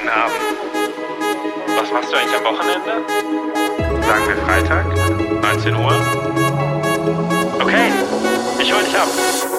schönen Abend. Was machst du eigentlich am Wochenende? Sagen wir Freitag? 19 Uhr? Okay, ich hol dich ab.